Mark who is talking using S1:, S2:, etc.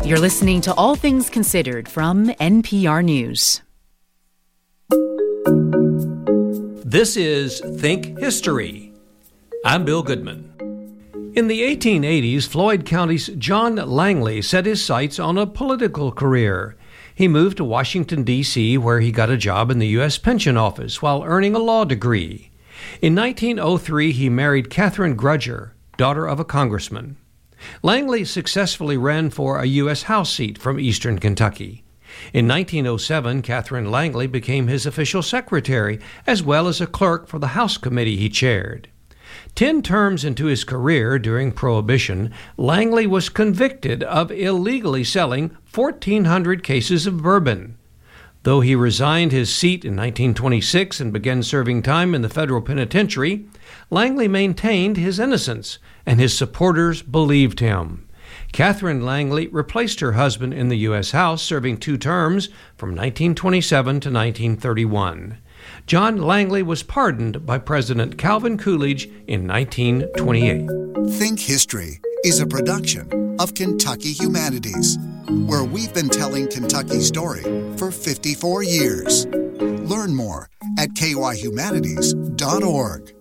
S1: You're listening to All Things Considered from NPR News.
S2: This is Think History. I'm Bill Goodman. In the 1880s, Floyd County's John Langley set his sights on a political career. He moved to Washington, D.C., where he got a job in the U.S. Pension Office while earning a law degree. In 1903, he married Catherine Grudger, daughter of a congressman. Langley successfully ran for a U.S. House seat from eastern Kentucky. In 1907, Catherine Langley became his official secretary, as well as a clerk for the House committee he chaired. 10 terms into his career during Prohibition, Langley was convicted of illegally selling 1,400 cases of bourbon. Though he resigned his seat in 1926 and began serving time in the federal penitentiary, Langley maintained his innocence, and his supporters believed him. Catherine Langley replaced her husband in the U.S. House, serving 2 terms from 1927 to 1931. John Langley was pardoned by President Calvin Coolidge in 1928.
S3: Think History is a production of Kentucky Humanities, where we've been telling Kentucky's story for 54 years. Learn more at kyhumanities.org.